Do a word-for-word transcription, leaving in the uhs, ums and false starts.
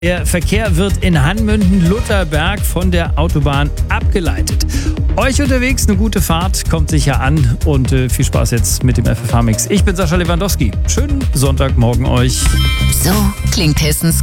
Der Verkehr wird in Hanmünden-Lutherberg von der Autobahn abgeleitet. Euch unterwegs eine gute Fahrt, kommt sicher an und äh, viel Spaß jetzt mit dem F F H-Mix. Ich bin Sascha Lewandowski. Schönen Sonntagmorgen euch. So klingt Hessens